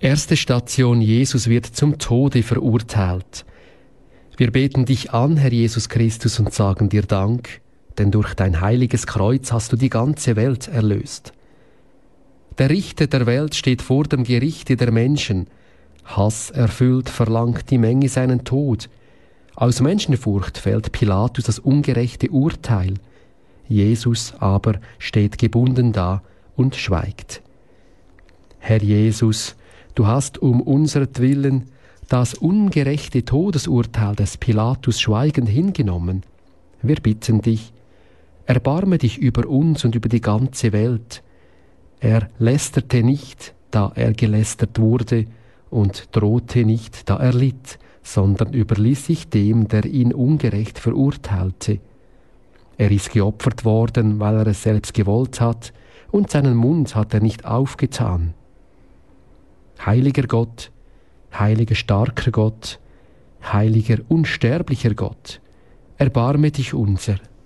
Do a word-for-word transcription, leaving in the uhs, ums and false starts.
Erste Station: Jesus wird zum Tode verurteilt. Wir beten dich an, Herr Jesus Christus, und sagen dir Dank, denn durch dein heiliges Kreuz hast du die ganze Welt erlöst. Der Richter der Welt steht vor dem Gerichte der Menschen. Hass erfüllt verlangt die Menge seinen Tod. Aus Menschenfurcht fällt Pilatus das ungerechte Urteil. Jesus aber steht gebunden da und schweigt. Herr Jesus, du hast um unsertwillen das ungerechte Todesurteil des Pilatus schweigend hingenommen. Wir bitten dich, erbarme dich über uns und über die ganze Welt. Er lästerte nicht, da er gelästert wurde, und drohte nicht, da er litt, sondern überließ sich dem, der ihn ungerecht verurteilte. Er ist geopfert worden, weil er es selbst gewollt hat, und seinen Mund hat er nicht aufgetan. Heiliger Gott, heiliger starker Gott, heiliger unsterblicher Gott, erbarme dich unser.